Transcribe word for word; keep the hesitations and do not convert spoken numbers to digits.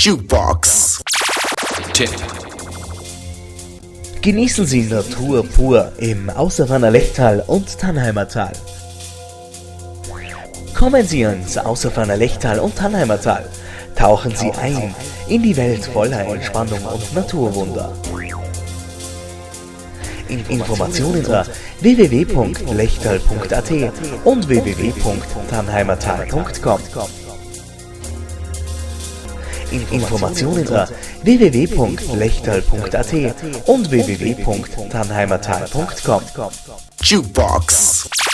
Jukebox Tipp. Genießen Sie Natur pur im Außerwanner Lechtal und Tannheimer Tal. Kommen Sie ins Außerwanner Lechtal und Tannheimer Tal. Tauchen Sie ein in die Welt voller Entspannung und Naturwunder. Informationen unter w w w punkt lechtal punkt a t und w w w punkt tannheimertal punkt com. Informationen unter w w w punkt lechtal punkt a t und w w w punkt tannheimertal punkt com. Jukebox.